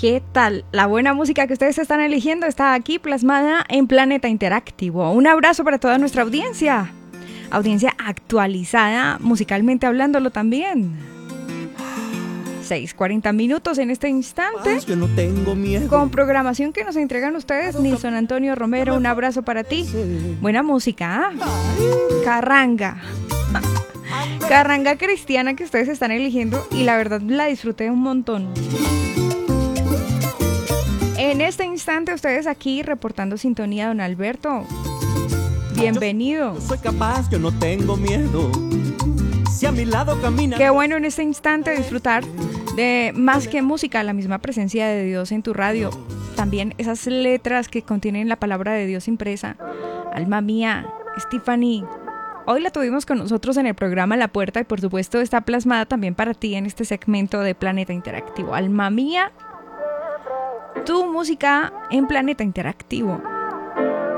¿Qué tal? La buena música que ustedes están eligiendo está aquí plasmada en Planeta Interactivo. Un abrazo para toda nuestra audiencia. Audiencia actualizada, musicalmente hablándolo también. 6:40 minutos en este instante. Yo no tengo miedo. Con programación que nos entregan ustedes. Nilson Antonio Romero, un abrazo para ti. Buena música, ¿eh? Carranga. Carranga cristiana que ustedes están eligiendo y la verdad la disfruté un montón. En este instante ustedes aquí reportando sintonía, don Alberto. Bienvenido. Yo soy capaz, yo no tengo miedo. Si a mi lado camina. Qué bueno en este instante disfrutar de más que música, la misma presencia de Dios en tu radio. También esas letras que contienen la palabra de Dios impresa. Alma mía, Stephanie. Hoy la tuvimos con nosotros en el programa La Puerta y por supuesto está plasmada también para ti en este segmento de Planeta Interactivo. Alma mía, tu música en Planeta Interactivo.